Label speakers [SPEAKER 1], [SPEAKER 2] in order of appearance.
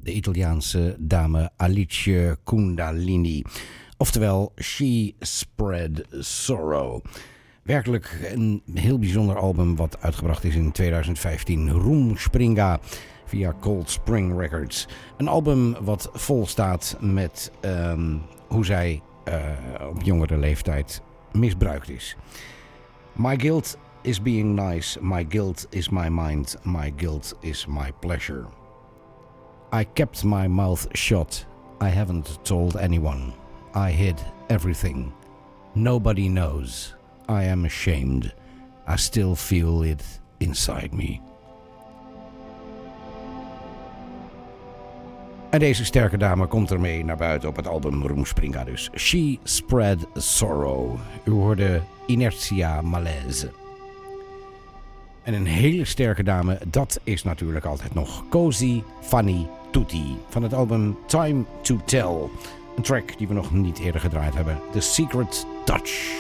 [SPEAKER 1] de Italiaanse dame Alice Kundalini. Oftewel, She Spread Sorrow. Werkelijk een heel bijzonder album wat uitgebracht is in 2015. Rumspringa via Cold Spring Records. Een album wat vol staat met hoe zij op jongere leeftijd misbruikt is. My guilt is being nice. My guilt is my mind. My guilt is my pleasure. I kept my mouth shut. I haven't told anyone. I hid everything. Nobody knows. I am ashamed. I still feel it inside me. En deze sterke dame komt ermee naar buiten op het album Rumspringa dus. She Spread Sorrow. U hoorde Inertia Malaise. En een hele sterke dame, dat is natuurlijk altijd nog Cosi Fanny Tutti. Van het album Time to Tell. Een track die we nog niet eerder gedraaid hebben. The Secret Touch.